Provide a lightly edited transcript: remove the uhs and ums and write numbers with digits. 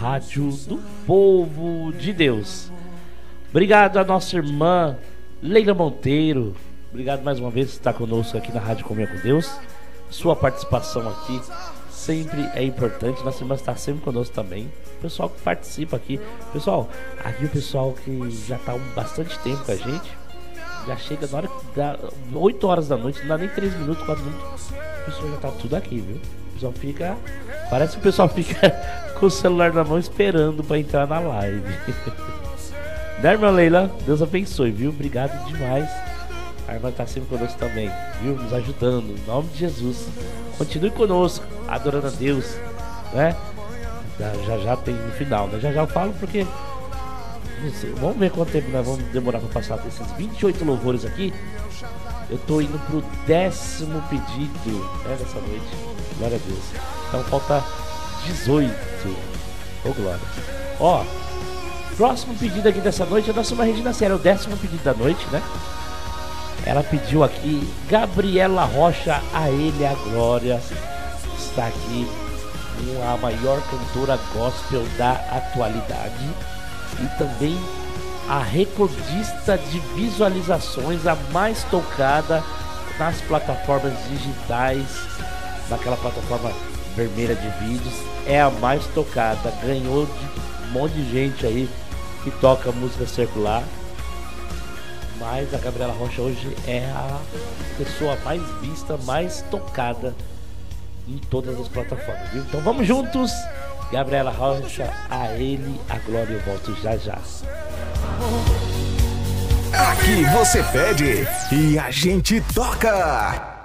Rádio do Povo de Deus. Obrigado a nossa irmã Leila Monteiro. Obrigado mais uma vez por estar conosco aqui na Rádio Comunhão com Deus. Sua participação aqui sempre é importante. Nossa irmã está sempre conosco também. O pessoal que participa aqui. Pessoal, aqui o pessoal que já está há bastante tempo com a gente. Já chega na hora que dá 8 horas da noite, não dá nem 3 minutos, 4 minutos. O pessoal já tá tudo aqui, viu? O pessoal fica. Parece que o pessoal fica com o celular na mão esperando pra entrar na live. Né, irmã Leila? Deus abençoe, viu? Obrigado demais. A irmã tá sempre conosco também, viu? Nos ajudando, em nome de Jesus. Continue conosco, adorando a Deus, né? Já tem no final, né? Já eu falo porque. Vamos ver quanto tempo nós vamos demorar para passar desses 28 louvores aqui. Eu tô indo pro 10º pedido, né, dessa noite. Glória a Deus. Então falta 18. Ô glória. Ó, próximo pedido aqui dessa noite é a nossa irmã Regina Cera, o 10º pedido da noite, né? Ela pediu aqui Gabriela Rocha, a Ele a glória. Está aqui a maior cantora gospel da atualidade. E também a recordista de visualizações, a mais tocada nas plataformas digitais, naquela plataforma vermelha de vídeos, é a mais tocada, ganhou de um monte de gente aí que toca música secular, mas a Gabriela Rocha hoje é a pessoa mais vista, mais tocada em todas as plataformas, viu? Então vamos juntos! Gabriela Rocha, a Ele a glória, eu volto já já. Aqui você pede e a gente toca.